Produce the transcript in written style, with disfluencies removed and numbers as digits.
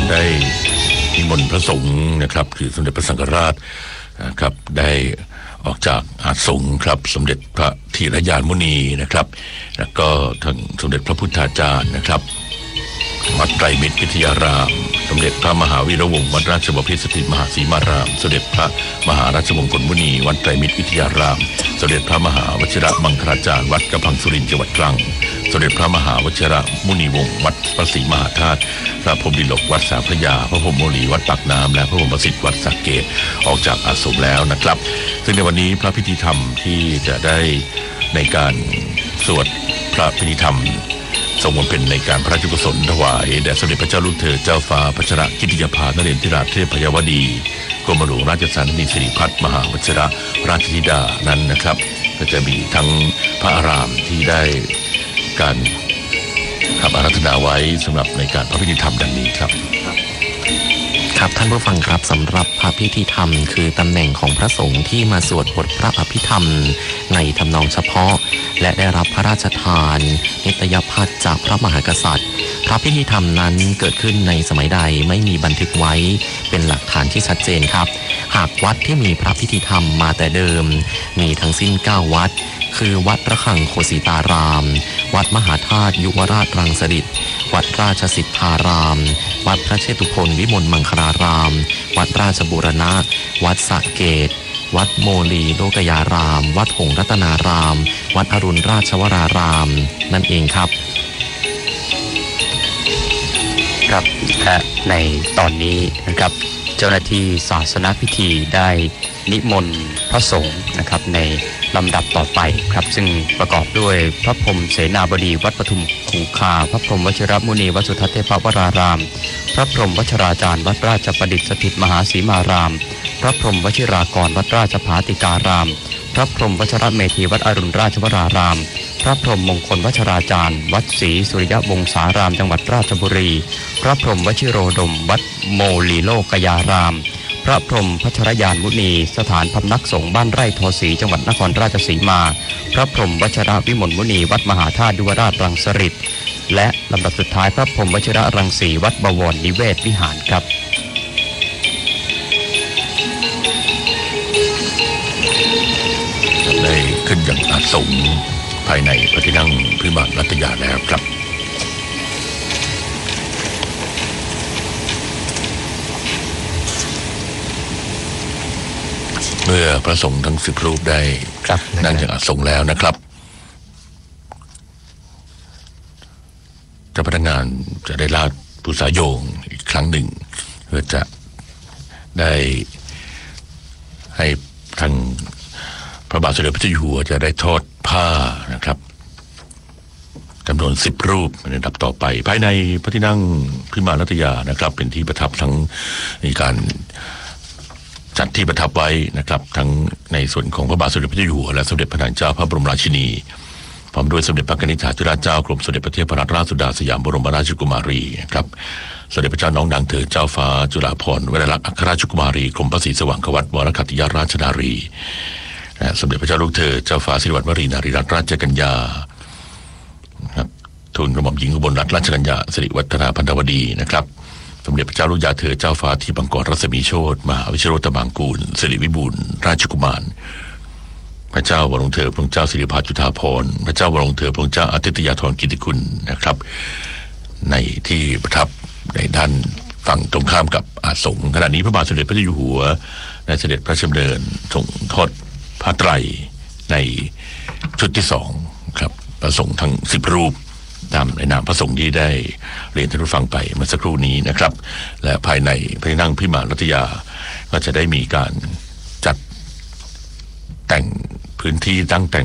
ได้นิมนต์พระสงฆ์นะครับคือสมเด็จพระสังฆราชนะครับได้ออกจากอาสงฆ์ครับสมเด็จพระธีรยานมุนีนะครับแล้วก็ทางสมเด็จพระพุทธาจารย์นะครับวัดไตรมิตรวิทยารามสมเด็จพระมหาวีระวงศ์วัดราชบพิตรสถิตมหาสีมารามสมเด็จพระมหาราชมงคลมุนีวัดไตรมิตรวิทยารามสมเด็จพระมหาวชิระมังคลาจารย์วัดกระพังสุรินทร์จังหวัดตรังสมเด็จพระมหาวชิระมุนีวงศ์วัดพระศรีมหาธาตุพระพรหมดิลกวัดสามพระยาพระพรหมโมลีวัดปากน้ำและพระพรหมประสิทธิ์วัดสระเกษออกจากอาสมแล้วนะครับซึ่งในวันนี้พระพิธีธรรมที่จะได้ในการสวดพระพิธีธรรมทรงบำเพ็ญในการพระราชกุศลถวายแด่สมเด็จพระเจ้าลูกเธอเจ้าฟ้าพัชรกิติยภานเรศธิราชเทพยวดีกรมหลวงราชสานีสิริพัฒน์มหาวชิระราชธิดานั้นนะครับก็จะมีทั้งพระอารามที่ได้การขับอาราธนาไว้สำหรับในการพระพิธีธรรมดังนี้ครับครับท่านผู้ฟังครับสำหรับพระพิธีธรรมคือตำแหน่งของพระสงฆ์ที่มาสวดบทพระอภิธรรมในทำนองเฉพาะและได้รับพระราชทานนิตยพัฒน์จากพระมหากษัตริย์พระพิธีธรรมนั้นเกิดขึ้นในสมัยใดไม่มีบันทึกไว้เป็นหลักฐานที่ชัดเจนครับหากวัดที่มีพระพิธีธรรมมาแต่เดิมมีทั้งสิ้น9วัดคือวัดระฆังโคสิตารามวัดมหาธาตุยุวราชรังสฤษฎ์วัดราชสิทธารามวัดพระเชตุพนวิมลมังคลารามวัดราชบูรณะวัดสระเกษวัดโมลีโลกยารามวัดหงส์รัตนารามวัดอรุณราชวรารามนั่นเองครับครับและในตอนนี้นะครับเจ้าหน้าที่ศาสนพิธีได้นิมนต์พระสงฆ์นะครับในลำดับต่อไปครับซึ่งประกอบด้วยพระพรหมเสนาบดีวัดปทุมคงคาพระพรหมวชิรมุนีวัดสุทัศน์เทพวรารามพระพรหมวชราจารย์วัดราชประดิษฐ์สถิตมหาสีมารามพระพรหมวชิรากรวัดราชภาติการามพระพรหมวชรเมธีวัดอรุณราชวรารามพระพรหมมงคลวชราจารย์วัดศรีสุริยวงศารามจังหวัดราชบุรีพระพรหมวชิโรดมวัดโมลีโลกยารามพระพรหมพัชรยานมุนีสถานพำนักสงฆ์บ้านไร่โทสีจังหวัดนครราชสีมาพระพรหมวชรวิมลมุนีวัดมหาธาตุยุวราชรังสฤษฎ์และลำดับสุดท้ายพระพรหมวชิรรังสีวัดบวรนิเวศวิหารครับได้ขึ้นอย่างอาสมภายในพระที่นั่งพิมานรัตยาแล้วครับเมื่อพระสงฆ์ทั้ง10รูปได้นั่งอย่างอาสมแล้วนะครับเจ้าพนักงานจะได้ลาดปุษาโยงอีกครั้งหนึ่งเพื่อจะได้ให้ทางพระบาทสมเด็จพระเจ้าอยู่หัวจะได้ทอดผ้านะครับจำนวน10รูปในลำดับต่อไปภายในพระที่นั่งพิมานรัตยานะครับเป็นที่ประทับทั้งมีการจัดที่ประทับไว้นะครับทั้งในส่วนของพระบาทสมเด็จพระเจ้าอยู่หัวและสมเด็จพระนางเจ้าพระบรมราชินีพร้อมด้วยสมเด็จพระกนิษฐาธิราชเจ้ากรมสมเด็จพระเทพรัตนราชสุดาสยามบรมราชกุมารีนะครับสมเด็จพระเจ้าน้องนางเธอเจ้าฟ้าจุฬาภรณ์วลัยลักษณ์อัครราชกุมารีกรมพระศรีสว่างควัตวรคัตติยราชนารีสมเด็จพระเจ้าลูกเธอเจ้าฟ้าสิริวัณวรีนารีรัตนราชกัญญาทูลกระหม่อมหญิงอุบลรัตนราชกัญญาสิริวัฒนาพันธวดีนะครับสมเด็จพระเจ้าลูกยาเธอเจ้าฟ้าที่บังกรรัศมีโชติมหาวิชิโรตมังกูลสิริวิบูลย์ราชกุมารพระเจ้าวรวงเธอพระองค์เจ้าสิริภาจุฑาภรณ์พระเจ้าวรวงเธอพระองค์เจ้าอาทิตยาธรกิติคุณนะครับในที่ประทับในด้านฝั่งตรงข้ามกับอาสมขณะนี้พระบาทสมเด็จพระเจ้าอยู่หัวได้เสด็จพระราชดำเนินทรงทอดผ้าไตรในชุดที่2ครับพระสงฆ์ทั้ง10รูปตามในนามพระสงฆ์ที่ได้เรียนท่านผู้ฟังไปเมื่อสักครู่นี้นะครับและภายในพระที่นั่งพิมานรัตยาก็จะได้มีการจัดแต่งพื้นที่ตั้งแต่ง